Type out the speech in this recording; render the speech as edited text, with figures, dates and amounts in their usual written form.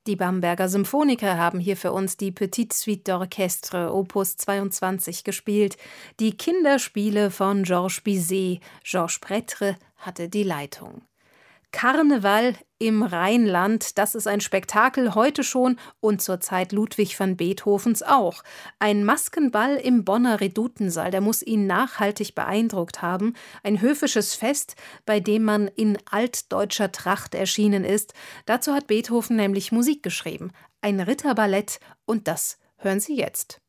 Die Bamberger Symphoniker haben hier für uns die Petite Suite d'Orchestre Opus 22 gespielt, die Kinderspiele von Georges Bizet. Georges Prêtre hatte die Leitung. Karneval im Rheinland, das ist ein Spektakel heute schon und zur Zeit Ludwig van Beethovens auch. Ein Maskenball im Bonner Redutensaal, der muss ihn nachhaltig beeindruckt haben. Ein höfisches Fest, bei dem man in altdeutscher Tracht erschienen ist. Dazu hat Beethoven nämlich Musik geschrieben. Ein Ritterballett und das hören Sie jetzt.